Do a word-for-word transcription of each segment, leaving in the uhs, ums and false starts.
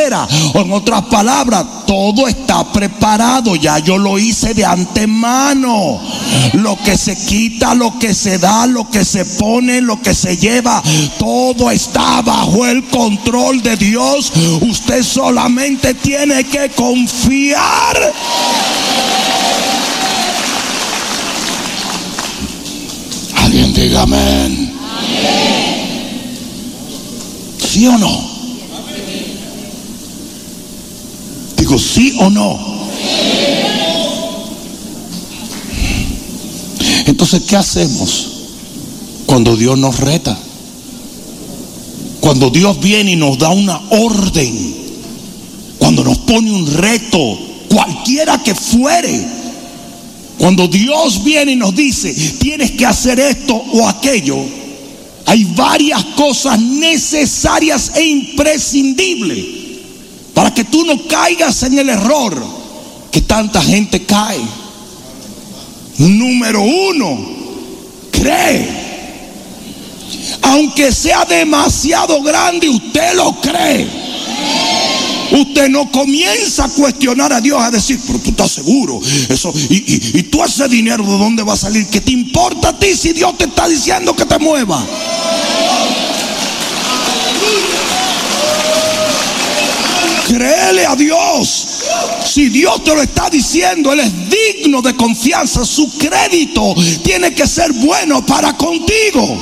espera. O en otras palabras, todo está preparado. Ya yo lo hice de antemano. Lo que se quita, lo que se da, lo que se pone, lo que se lleva, todo está bajo el control de Dios. Usted solamente tiene que confiar. Alguien diga amén. ¿Sí o no? Digo, ¿sí o no? Entonces, ¿qué hacemos cuando Dios nos reta? Cuando Dios viene y nos da una orden, cuando nos pone un reto, cualquiera que fuere, cuando Dios viene y nos dice, tienes que hacer esto o aquello, hay varias cosas necesarias e imprescindibles para que tú no caigas en el error que tanta gente cae. Número uno, cree. Aunque sea demasiado grande, usted lo cree. Usted no comienza a cuestionar a Dios, a decir, pero tú estás seguro, eso, y, y, y tú ese dinero, ¿de dónde va a salir? ¿Qué te importa a ti si Dios te está diciendo que te mueva? Créele a Dios. Si Dios te lo está diciendo, Él es digno de confianza. Su crédito tiene que ser bueno para contigo.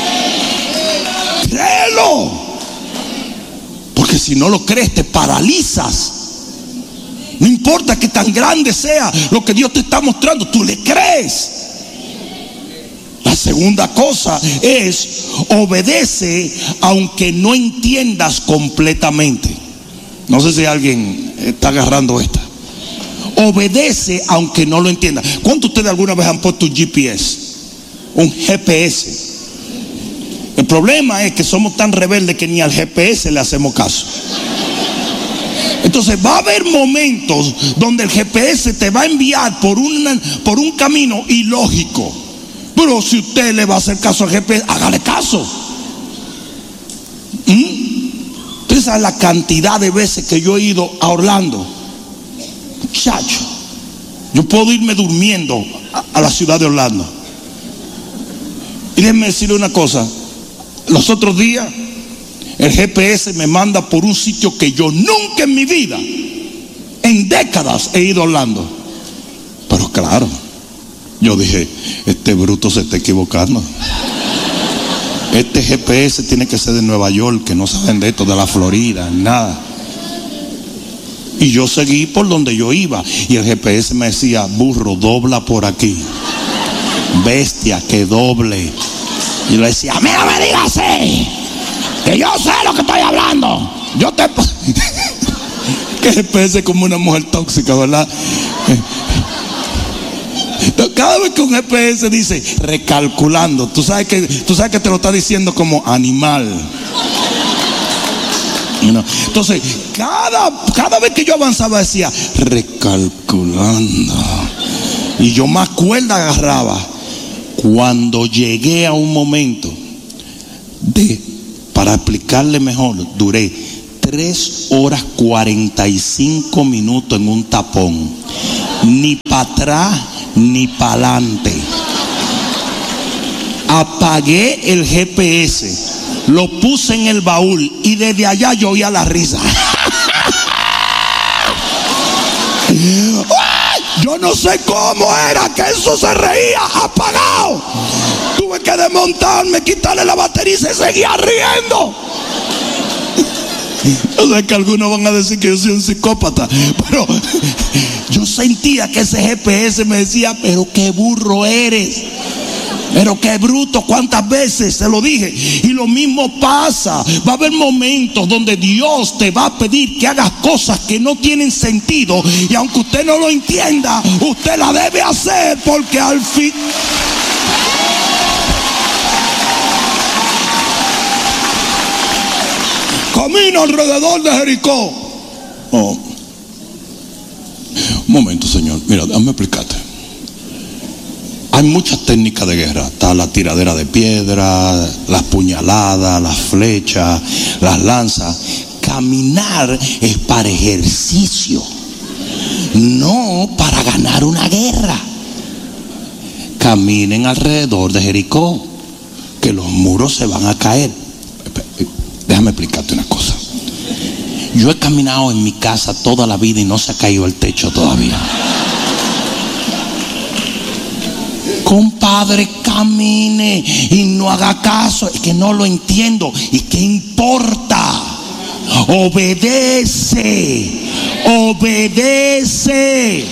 Créelo. Porque si no lo crees, te paralizas. No importa que tan grande sea lo que Dios te está mostrando, tú le crees. La segunda cosa es, obedece aunque no entiendas completamente. No sé si alguien está agarrando esta. Obedece aunque no lo entienda. ¿Cuántos de ustedes alguna vez han puesto un G P S? Un G P S. El problema es que somos tan rebeldes que ni al G P S le hacemos caso. Entonces va a haber momentos donde el G P S te va a enviar por, una, por un camino ilógico. Pero si usted le va a hacer caso al G P S, hágale caso. ¿Mm? Usted sabe la cantidad de veces que yo he ido a Orlando. Muchacho, yo puedo irme durmiendo a, a la ciudad de Orlando. Y déjenme decirle una cosa. Los otros días el G P S me manda por un sitio que yo nunca en mi vida, en décadas, he ido a Orlando. Pero claro, yo dije, este bruto se está equivocando. Este G P S tiene que ser de Nueva York, que no saben de esto, de la Florida, nada. Y yo seguí por donde yo iba. Y el G P S me decía, burro, dobla por aquí. Bestia, que doble. Y le decía, a mí no me digas así, que yo sé lo que estoy hablando. Yo te... Que G P S como una mujer tóxica, ¿verdad? Cada vez que un G P S dice recalculando, tú sabes que, tú sabes que te lo está diciendo como animal. Entonces, cada, cada vez que yo avanzaba decía recalculando. Y yo más cuerda agarraba. Cuando llegué a un momento de, para explicarle mejor, duré tres horas cuarenta y cinco minutos en un tapón. Ni para atrás ni para adelante. Apagué el G P S, lo puse en el baúl y desde allá yo oía la risa. Yo no sé cómo era que eso se reía apagado. Tuve que desmontarme, quitarle la batería y se seguía riendo. Yo sé que algunos van a decir que yo soy un psicópata, pero yo sentía que ese G P S me decía, pero qué burro eres, pero qué bruto. ¿Cuántas veces se lo dije? Y lo mismo pasa. Va a haber momentos donde Dios te va a pedir que hagas cosas que no tienen sentido, y aunque usted no lo entienda, usted la debe hacer, porque al fin... Camino alrededor de Jericó. Oh. Un momento, Señor. Mira, déjame explicarte. Hay muchas técnicas de guerra. Está la tiradera de piedra, las puñaladas, las flechas, las lanzas. caminar es para ejercicio, no para ganar una guerra. Caminen alrededor de Jericó, que los muros se van a caer. Déjame explicarte una cosa. Yo he caminado en mi casa toda la vida y no se ha caído el techo todavía. Compadre, camine y no haga caso. Es que no lo entiendo. ¿Y qué importa? Obedece. Obedece.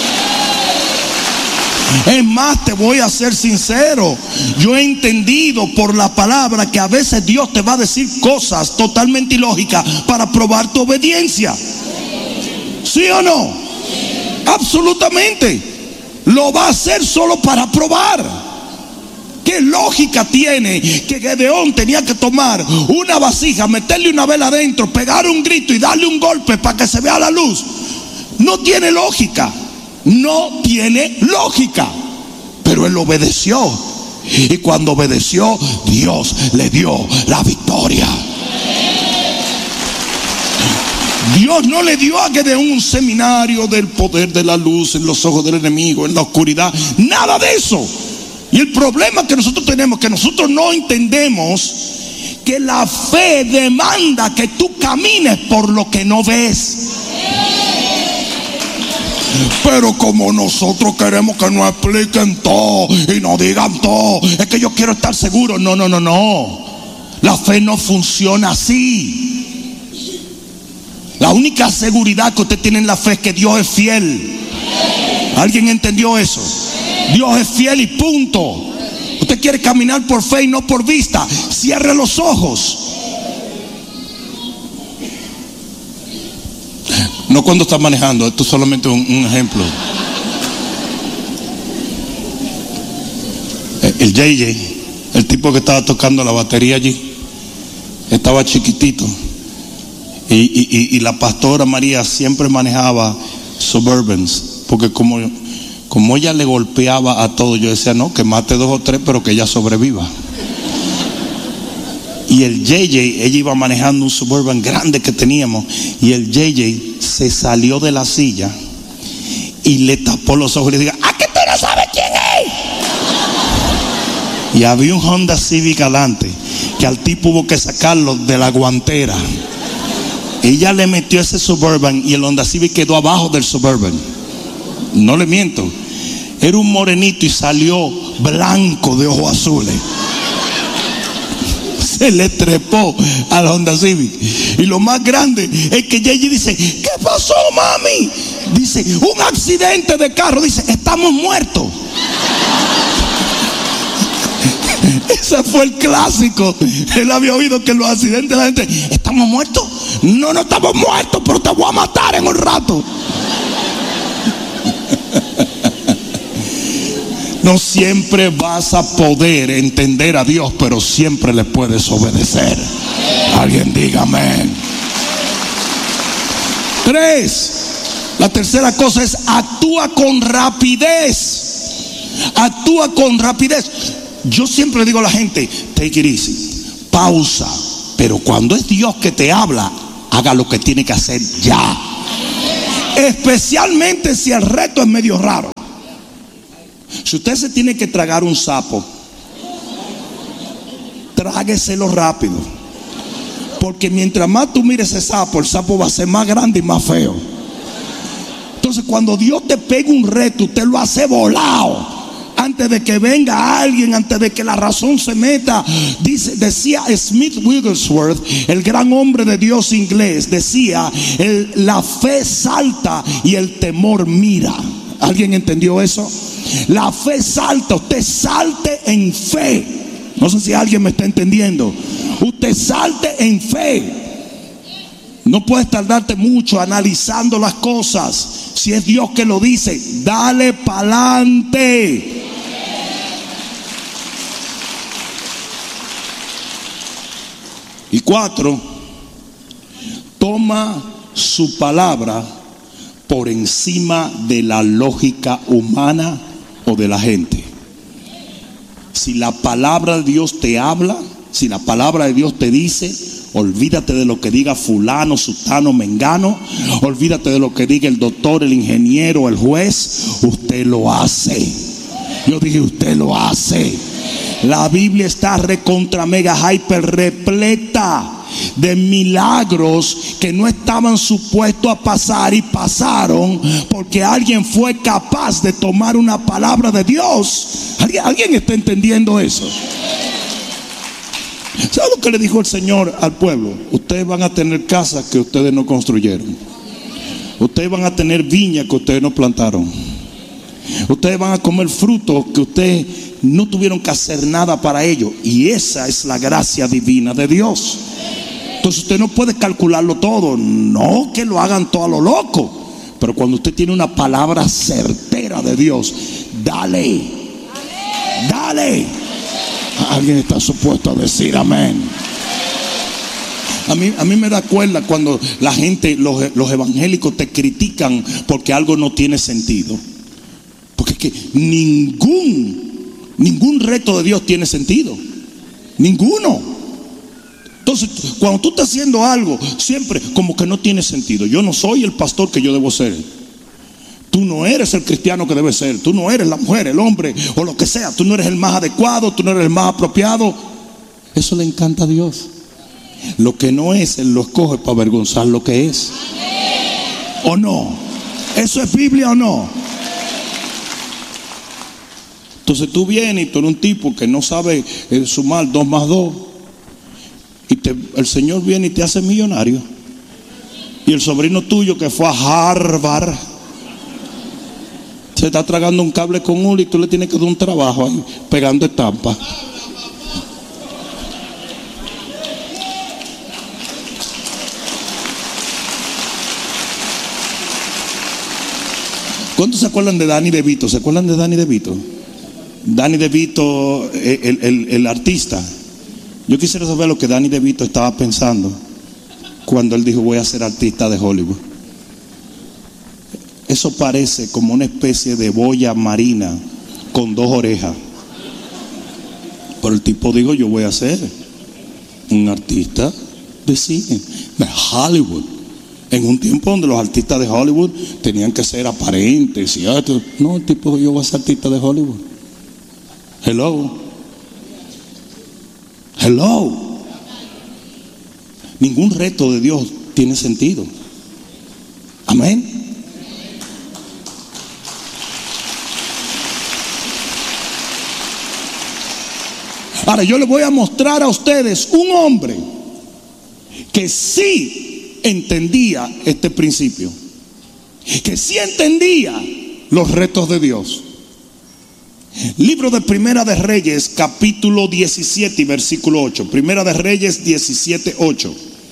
Es más, te voy a ser sincero. Yo he entendido por la palabra que a veces Dios te va a decir cosas totalmente ilógicas para probar tu obediencia. ¿Sí o no? Absolutamente. Lo va a hacer solo para probar. ¿Qué lógica tiene que Gedeón tenía que tomar una vasija, meterle una vela adentro, pegar un grito y darle un golpe para que se vea la luz? No tiene lógica. No tiene lógica. Pero él obedeció. Y cuando obedeció, Dios le dio la victoria. Dios no le dio a Gedeón un seminario del poder de la luz en los ojos del enemigo, en la oscuridad. Nada de eso. Y el problema que nosotros tenemos, que nosotros no entendemos que la fe demanda que tú camines por lo que no ves. Pero como nosotros queremos que nos expliquen todo y nos digan todo, es que yo quiero estar seguro. No, no, no, no. La fe no funciona así. La única seguridad que usted tiene en la fe es que Dios es fiel. ¿Alguien entendió eso? Dios es fiel y punto. Usted quiere caminar por fe y no por vista. Cierre los ojos. No cuando está manejando, esto es solamente un, un ejemplo. El J J, el tipo que estaba tocando la batería allí, estaba chiquitito. Y, y, y la pastora María siempre manejaba Suburbans, porque como, como ella le golpeaba a todo, yo decía, no, que mate dos o tres, pero que ella sobreviva. Y el J J, ella iba manejando un Suburban grande que teníamos, y el J J se salió de la silla y le tapó los ojos y le dijo, ¿a qué tú no sabes quién es? Y había un Honda Civic adelante, que al tipo hubo que sacarlo de la guantera. Ella le metió ese Suburban y el Honda Civic quedó abajo del Suburban. No le miento. Era un morenito y salió blanco de ojos azules. Se le trepó al Honda Civic. Y lo más grande es que J J dice, ¿qué pasó, mami? Dice, un accidente de carro. Dice, estamos muertos. Ese fue el clásico. Él había oído que en los accidentes la gente, ¿estamos muertos? No, no estamos muertos, pero te voy a matar en un rato. No siempre vas a poder entender a Dios, pero siempre le puedes obedecer. Alguien diga amén. Tres. La tercera cosa es actúa con rapidez. Actúa con rapidez. Yo siempre le digo a la gente, take it easy, pausa. Pero cuando es Dios que te habla, haga lo que tiene que hacer ya. Especialmente si el reto es medio raro. Si usted se tiene que tragar un sapo, trágueselo rápido. Porque mientras más tú mires ese sapo, el sapo va a ser más grande y más feo. Entonces cuando Dios te pega un reto, usted lo hace volado. Antes de que venga alguien, antes de que la razón se meta. Dice, decía Smith Wigglesworth, el gran hombre de Dios inglés, decía, el, la fe salta y el temor mira. ¿Alguien entendió eso? La fe salta, usted salte en fe. No sé si alguien me está entendiendo. Usted salte en fe. No puedes tardarte mucho analizando las cosas. Si es Dios que lo dice, dale pa'lante. Y cuatro, toma su palabra por encima de la lógica humana o de la gente. Si la palabra de Dios te habla, si la palabra de Dios te dice, Olvídate de lo que diga fulano, sutano, mengano. Olvídate de lo que diga el doctor, el ingeniero, el juez. Usted lo hace. Yo dije, usted lo hace. La Biblia está recontra mega hyper repleta de milagros que no estaban supuestos a pasar y pasaron porque alguien fue capaz de tomar una palabra de Dios. ¿Alguien, ¿alguien está entendiendo eso? ¿Sabe lo que le dijo el Señor al pueblo? Ustedes van a tener casas que ustedes no construyeron. Ustedes van a tener viñas que ustedes no plantaron. Ustedes van a comer frutos que ustedes no tuvieron que hacer nada para ello. Y esa es la gracia divina de Dios. Entonces usted no puede calcularlo todo. No que lo hagan todo a lo loco. Pero cuando usted tiene una palabra certera de Dios, dale. Dale. Alguien está supuesto a decir amén. A mí, a mí me da cuerda cuando la gente, los, los evangélicos te critican porque algo no tiene sentido. Porque es que ningún Ningún reto de Dios tiene sentido. Ninguno. Entonces, cuando tú estás haciendo algo, siempre como que no tiene sentido. Yo no soy el pastor que yo debo ser. Tú no eres el cristiano que debes ser. Tú no eres la mujer, el hombre o lo que sea. Tú no eres el más adecuado, tú no eres el más apropiado. Eso le encanta a Dios. Lo que no es, Él lo escoge para avergonzar lo que es. ¿O no? ¿Eso es Biblia o no? Entonces tú vienes y tú eres un tipo que no sabe eh, sumar dos más dos. Y te, el Señor viene y te hace millonario. Y el sobrino tuyo que fue a Harvard se está tragando un cable con uno y tú le tienes que dar un trabajo ahí pegando estampas. ¿Cuántos se acuerdan de Danny DeVito? ¿Se acuerdan de Danny DeVito? Danny DeVito, el, el, el artista. Yo quisiera saber lo que Danny DeVito estaba pensando cuando él dijo voy a ser artista de Hollywood. Eso parece como una especie de boya marina con dos orejas. Pero el tipo dijo yo voy a ser un artista de cine, de Hollywood. En un tiempo donde los artistas de Hollywood tenían que ser aparentes, ¿cierto? No, el tipo dijo yo voy a ser artista de Hollywood. Hello. Hello. Ningún reto de Dios tiene sentido. Amén. Ahora yo les voy a mostrar a ustedes un hombre que sí entendía este principio, que sí entendía los retos de Dios. Libro de Primera de Reyes, capítulo diecisiete y versículo ocho. Primera de Reyes diecisiete, ocho.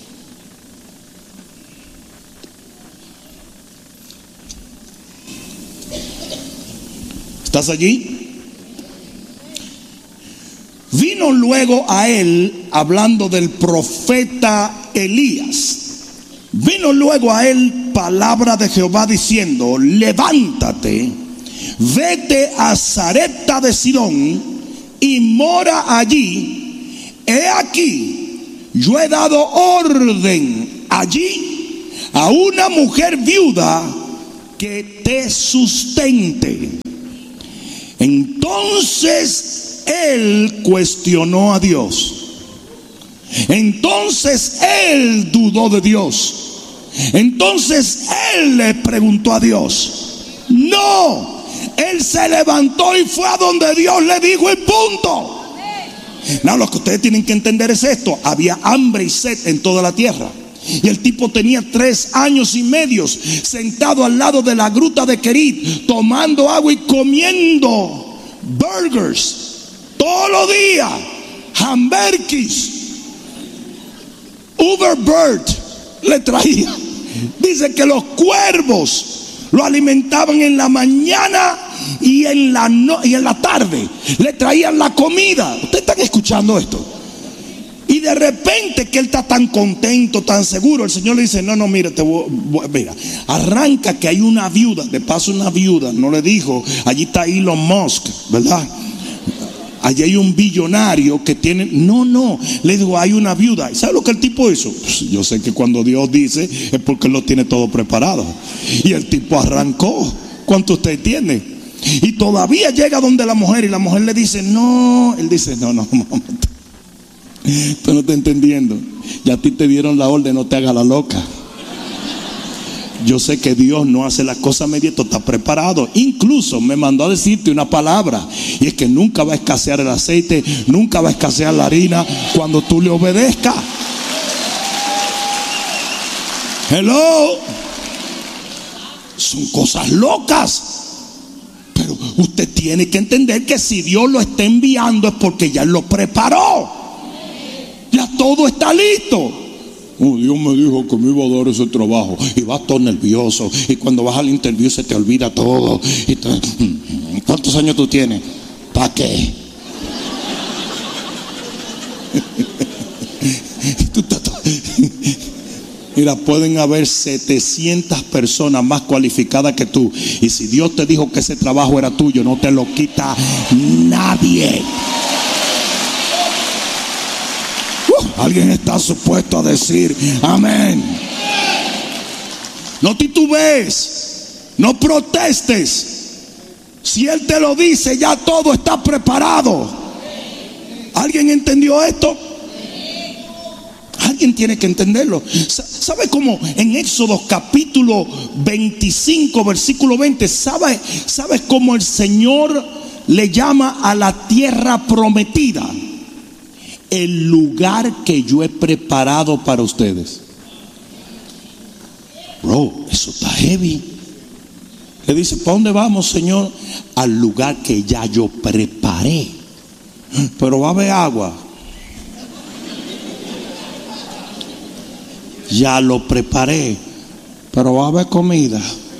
¿Estás allí? Vino luego a él, hablando del profeta Elías, vino luego a él palabra de Jehová diciendo: levántate, vete a Sarepta de Sidón y mora allí. He aquí, yo he dado orden allí a una mujer viuda que te sustente. Entonces él cuestionó a Dios. Entonces él dudó de Dios. Entonces él le preguntó a Dios. No, él se levantó y fue a donde Dios le dijo y punto. No, lo que ustedes tienen que entender es esto: había hambre y sed en toda la tierra. Y el tipo tenía tres años y medio sentado al lado de la gruta de Kerit, tomando agua y comiendo burgers todos los días, hamburgues, Uberbird le traía. Dice que los cuervos lo alimentaban en la mañana y en la, no, y en la tarde le traían la comida. ¿Ustedes están escuchando esto? Y de repente que él está tan contento, tan seguro, el Señor le dice: no, no, mira, te voy, voy, mira, arranca que hay una viuda. De paso, una viuda, no le dijo, allí está Elon Musk, ¿verdad? allí hay un billonario que tiene. No, no, le digo, hay una viuda. ¿Sabe lo que el tipo hizo? Pues yo sé que cuando Dios dice es porque Él lo tiene todo preparado. Y el tipo arrancó. ¿Cuánto usted tiene? Y todavía llega donde la mujer y la mujer le dice, no. Él dice, no, no, mamá, tú no estás entendiendo. Ya a ti te dieron la orden, no te hagas la loca. Yo sé que Dios no hace las cosas medio, tú estás preparado. Incluso me mandó a decirte una palabra, y es que nunca va a escasear el aceite, nunca va a escasear la harina cuando tú le obedezcas. Hello. Son cosas locas. Pero usted tiene que entender que si Dios lo está enviando es porque ya Él lo preparó. Ya todo está listo. Oh, Dios me dijo que me iba a dar ese trabajo. Y vas todo nervioso. Y cuando vas al interview se te olvida todo. Y te... ¿Cuántos años tú tienes? ¿Para qué? Tú estás... Mira, pueden haber setecientas personas más cualificadas que tú. Y si Dios te dijo que ese trabajo era tuyo, no te lo quita nadie. Alguien está supuesto a decir amén. No titubees, no protestes. Si Él te lo dice, ya todo está preparado. ¿Alguien entendió esto? Alguien tiene que entenderlo. ¿Sabe cómo en Éxodo capítulo veinticinco versículo veinte, ¿sabe, ¿sabes cómo el Señor le llama a la tierra prometida? El lugar que yo he preparado para ustedes. Bro, eso está heavy. Le dice, ¿para dónde vamos, Señor? Al lugar que ya yo preparé. Pero va a haber agua. Ya lo preparé. Pero va a haber comida.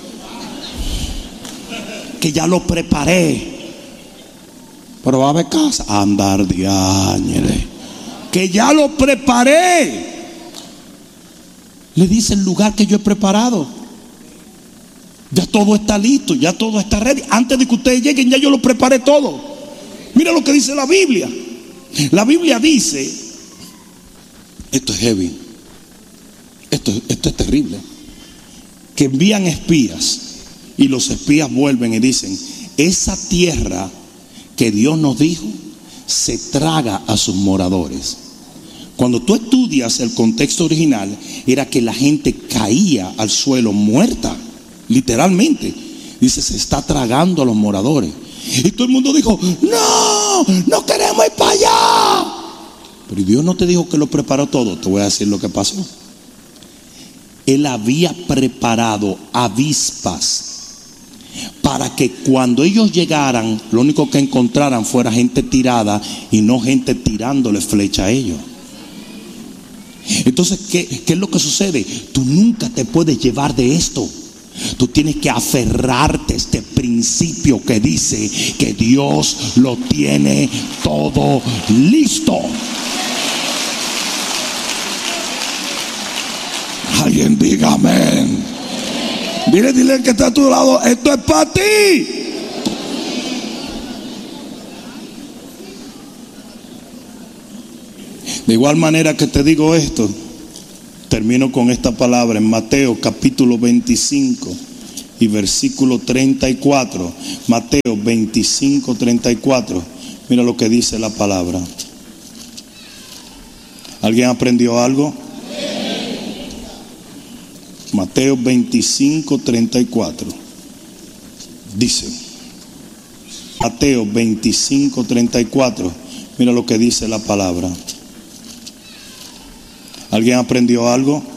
Que ya lo preparé. Pero va a haber casa. Andar de años. Que ya lo preparé. Le dice el lugar que yo he preparado. Ya todo está listo, ya todo está ready. Antes de que ustedes lleguen, ya yo lo preparé todo. Mira lo que dice la Biblia. La Biblia dice, esto es heavy, esto, esto es terrible, que envían espías y los espías vuelven y dicen, esa tierra que Dios nos dijo se traga a sus moradores. Cuando tú estudias el contexto original, era que la gente caía al suelo muerta, literalmente. Dice, se está tragando a los moradores. Y todo el mundo dijo, no, no queremos ir para allá. Pero Dios no te dijo que lo preparó todo. Te voy a decir lo que pasó. Él había preparado avispas para que cuando ellos llegaran, lo único que encontraran fuera gente tirada y no gente tirándole flecha a ellos. Entonces, ¿qué, qué es lo que sucede? Tú nunca te puedes llevar de esto. Tú tienes que aferrarte a este principio que dice que Dios lo tiene todo listo. Alguien diga amén. Dile, dile que está a tu lado, esto es para ti. De igual manera que te digo esto, termino con esta palabra en Mateo capítulo veinticinco y versículo treinta y cuatro. Mateo veinticinco, treinta y cuatro. Mira lo que dice la palabra. ¿Alguien aprendió algo? Mateo veinticinco, treinta y cuatro. Dice, Mateo veinticinco, treinta y cuatro. Mira lo que dice la palabra. ¿Alguien aprendió algo?